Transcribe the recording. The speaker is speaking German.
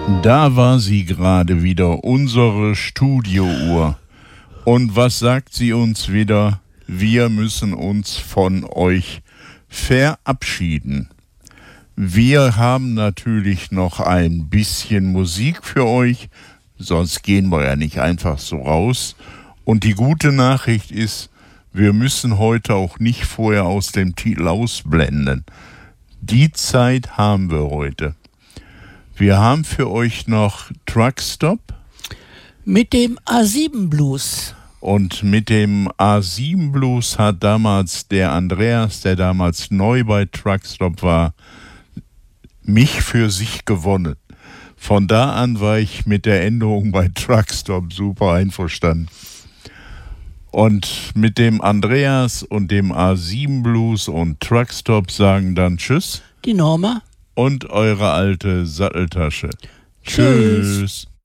Da war sie gerade wieder, unsere Studiouhr. Und was sagt sie uns wieder? Wir müssen uns von euch verabschieden. Wir haben natürlich noch ein bisschen Musik für euch, sonst gehen wir ja nicht einfach so raus. Und die gute Nachricht ist, wir müssen heute auch nicht vorher aus dem Titel ausblenden. Die Zeit haben wir heute. Wir haben für euch noch Truckstop. Mit dem A7 Blues. Und mit dem A7 Blues hat damals der Andreas, der damals neu bei Truckstop war, mich für sich gewonnen. Von da an war ich mit der Änderung bei Truckstop super einverstanden. Und mit dem Andreas und dem A7 Blues und Truckstop sagen dann Tschüss. Die Norma. Und eure alte Satteltasche. Tschüss. Tschüss.